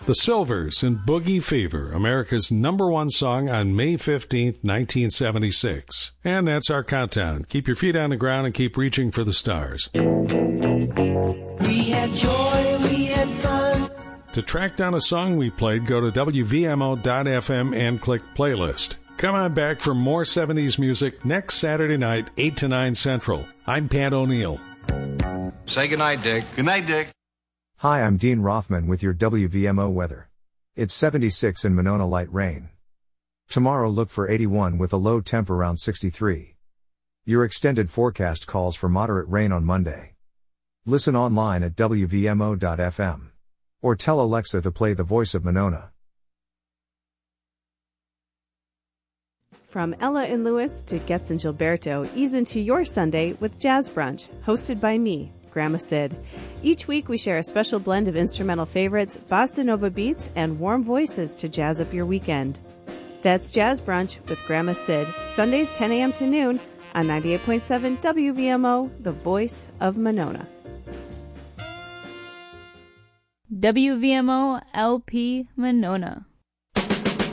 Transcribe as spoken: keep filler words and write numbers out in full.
The Silvers and Boogie Fever, America's number one song on May fifteenth, nineteen seventy-six. And that's our countdown. Keep your feet on the ground and keep reaching for the stars. We had joy, we had fun. To track down a song we played, go to W V M O dot F M and click Playlist. Come on back for more seventies music next Saturday night, eight to nine Central. I'm Pat O'Neill. Say goodnight, Dick. Good night, Dick. Hi, I'm Dean Rothman with your W V M O weather. It's seventy-six in Monona, light rain. Tomorrow look for eighty-one with a low temp around sixty-three. Your extended forecast calls for moderate rain on Monday. Listen online at W V M O dot F M. Or tell Alexa to play The Voice of Monona. From Ella and Lewis to Getz and Gilberto, ease into your Sunday with Jazz Brunch, hosted by me, Grandma Sid. Each week we share a special blend of instrumental favorites, bossa nova beats, and warm voices to jazz up your weekend. That's Jazz Brunch with Grandma Sid, Sundays ten a.m. to noon on ninety-eight point seven W V M O, the voice of Monona. W V M O L P Monona.